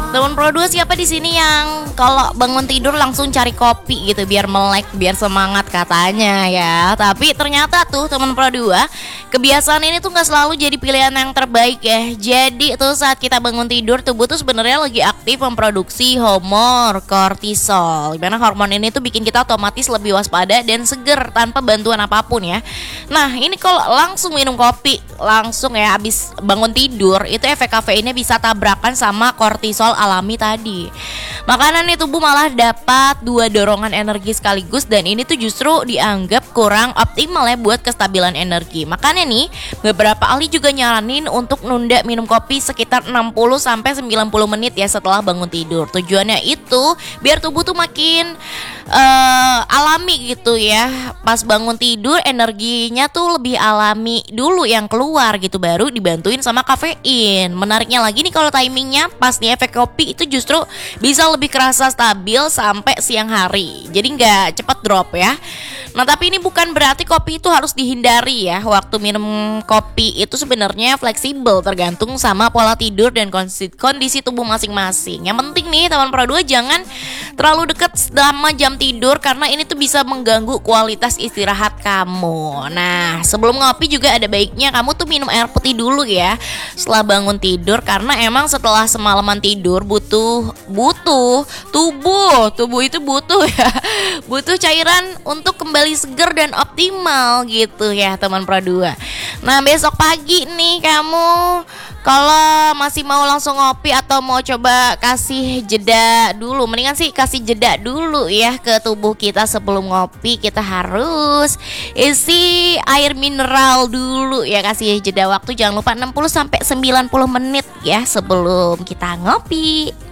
Teman Pro 2 siapa di sini yang kalau bangun tidur langsung cari kopi gitu biar melek, biar semangat katanya ya. Tapi ternyata tuh teman Pro 2, kebiasaan ini tuh nggak selalu jadi pilihan yang terbaik ya. Jadi tuh saat kita bangun tidur, tubuh tuh sebenarnya lagi aktif memproduksi hormon kortisol. Dimana hormon ini tuh bikin kita otomatis lebih waspada dan seger tanpa bantuan apapun ya. Nah ini kalau langsung minum kopi langsung ya abis bangun tidur, itu efek kafeinnya bisa tabrakan sama kortisol alami tadi. Makanan nih tubuh malah dapat dua dorongan energi sekaligus, dan ini tuh justru dianggap kurang optimal ya buat kestabilan energi. Makanya nih beberapa ahli juga nyaranin untuk nunda minum kopi sekitar 60 sampai 90 menit ya setelah bangun tidur. Tujuannya itu biar tubuh tuh makin alami gitu ya. Pas bangun tidur energinya tuh lebih alami dulu yang keluar gitu, baru dibantuin sama kafein. Menariknya lagi nih kalau timingnya pas nih, efek kopi itu justru bisa lebih kerasa stabil sampai siang hari, jadi nggak cepat drop ya. Nah tapi ini bukan berarti kopi itu harus dihindari ya. Waktu minum kopi itu sebenarnya fleksibel, tergantung sama pola tidur dan kondisi tubuh masing-masing. Yang penting nih teman Pro 2 jangan terlalu dekat sama jam tidur, karena ini tuh bisa mengganggu kualitas istirahat kamu. Nah sebelum ngopi juga ada baiknya kamu tuh minum air putih dulu ya setelah bangun tidur, karena emang setelah semalaman tidur butuh tubuh itu butuh ya, butuh cairan untuk kembali seger dan optimal gitu ya teman Pro 2. Nah besok pagi nih kamu kalau masih mau langsung ngopi atau mau coba kasih jeda dulu, mendingan sih kasih jeda dulu ya ke tubuh kita. Sebelum ngopi kita harus isi air mineral dulu ya, kasih jeda waktu jangan lupa 60 sampai 90 menit ya sebelum kita ngopi.